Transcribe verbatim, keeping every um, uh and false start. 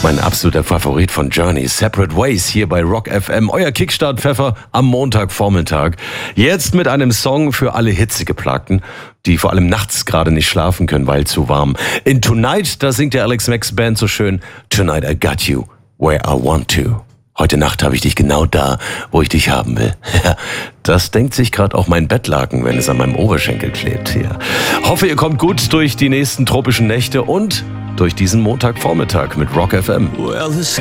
Mein absoluter Favorit von Journey, Separate Ways, hier bei Rock F M. Euer Kickstart-Pfeffer am Montagvormittag. Jetzt mit einem Song für alle Hitzegeplagten, die vor allem nachts gerade nicht schlafen können, weil zu warm. In Tonight, da singt der Alex Max Band so schön, Tonight I got you where I want to. Heute Nacht habe ich dich genau da, wo ich dich haben will. Das denkt sich gerade auch mein Bettlaken, wenn es an meinem Oberschenkel klebt hier. Hoffe, ihr kommt gut durch die nächsten tropischen Nächte und durch diesen Montagvormittag mit Rock F M. Well, the sky